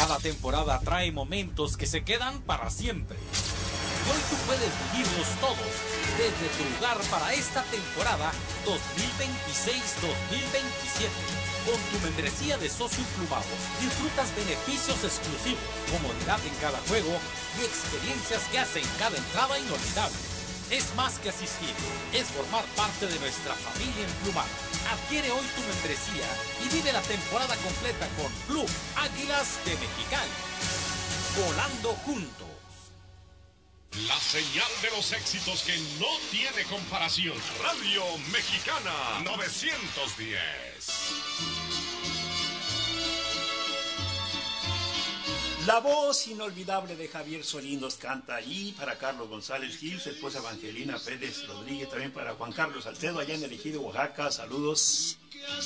Cada temporada trae momentos que se quedan para siempre. Y hoy tú puedes vivirlos todos desde tu lugar para esta temporada 2026-2027. Con tu membresía de socio Plumado disfrutas beneficios exclusivos, comodidad en cada juego y experiencias que hacen cada entrada inolvidable. Es más que asistir, es formar parte de nuestra familia emplumada. Adquiere hoy tu membresía y vive la temporada completa con Club Águilas de Mexicali. Volando juntos. La señal de los éxitos que no tiene comparación. Radio Mexicana 910. La voz inolvidable de Javier Solín nos canta ahí para Carlos González Gil, su esposa Evangelina Pérez Rodríguez, también para Juan Carlos Salcedo allá en el Ejido, Oaxaca. Saludos.